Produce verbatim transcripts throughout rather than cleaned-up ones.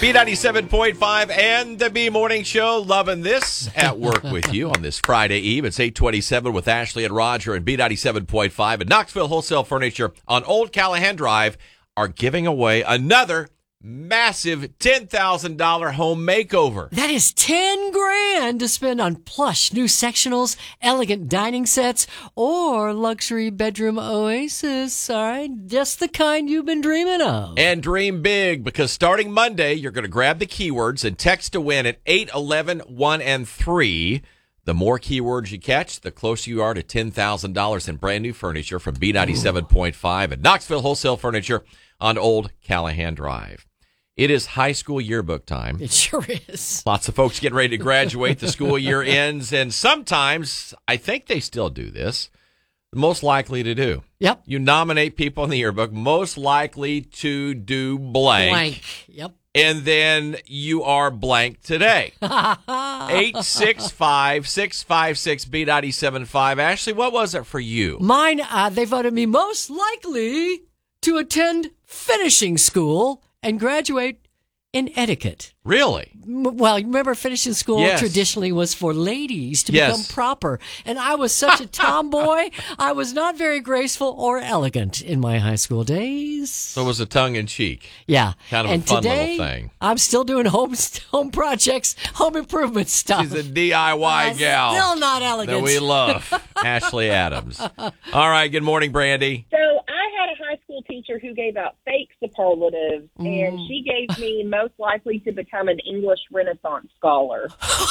B ninety-seven point five and the B Morning Show. Loving this at work with you on this Friday Eve. It's eight twenty-seven with Ashley and Roger and B ninety-seven point five. And Knoxville Wholesale Furniture on Old Callahan Drive are giving away another massive ten thousand dollars home makeover. That is ten grand to spend on plush new sectionals, elegant dining sets, or luxury bedroom oasis. All right, just the kind you've been dreaming of. And dream big, because starting Monday, you're going to grab the keywords and text to win at eight eleven one and three. The more keywords you catch, the closer you are to ten thousand dollars in brand new furniture from B ninety-seven point five and Knoxville Wholesale Furniture on Old Callahan Drive. It is high school yearbook time. It sure is. Lots of folks getting ready to graduate. The school year ends, and sometimes, I think they still do this, most likely to do. Yep. You nominate people in the yearbook most likely to do blank. Blank. Yep. And then you are blank today. eight six five, six five six, B nine seven five. Ashley, what was it for you? Mine, uh, they voted me most likely to attend finishing school and graduate in etiquette. Really? M- Well, you remember finishing school Yes. traditionally was for ladies to Yes. become proper. And I was such a tomboy. I was not very graceful or elegant in my high school days. So it was a tongue-in-cheek. Yeah. Kind of a and fun today, little thing. I'm still doing home home projects, home improvement stuff. She's a D I Y I'm gal. Still not elegant. That we love. Ashley Adams. All right, good morning, Brandy. So I had a high school teacher who gave out fake superlatives, Mm. and she gave me most likely to become an English Renaissance scholar.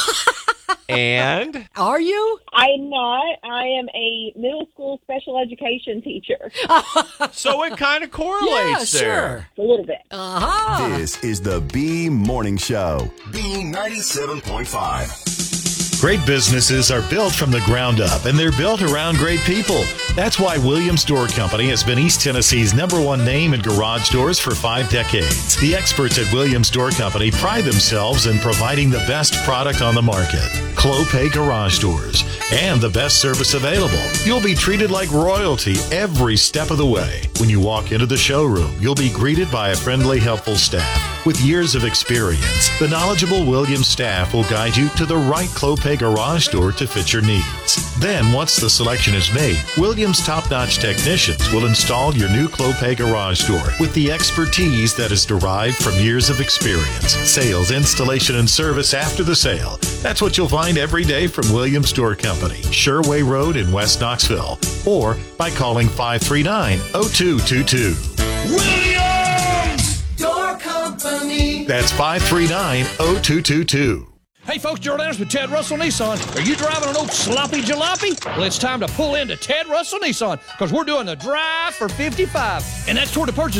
And? Are you? I'm not. I am a middle school special education teacher. So it kind of Yeah, correlates there. sure. A little bit. Uh-huh. This is the B Morning Show. B ninety-seven point five. Great businesses are built from the ground up, and they're built around great people. That's why Williams Door Company has been East Tennessee's number one name in garage doors for five decades. The experts at Williams Door Company pride themselves in providing the best product on the market, Clopay Garage Doors, and the best service available. You'll be treated like royalty every step of the way. When you walk into the showroom, you'll be greeted by a friendly, helpful staff. With years of experience, the knowledgeable Williams staff will guide you to the right Clopay garage door to fit your needs. Then, once the selection is made, Williams top-notch technicians will install your new Clopay garage door with the expertise that is derived from years of experience. Sales, installation, and service after the sale. That's what you'll find every day from Williams Door Company, Sherway Road in West Knoxville, or by calling five three nine, oh two two two. Williams Door Company. That's five three nine, oh two two two. Hey folks, Gerald Anderson with Ted Russell Nissan. Are you driving an old sloppy jalopy? Well, it's time to pull into Ted Russell Nissan because we're doing the drive for fifty-five. And that's toward the purchase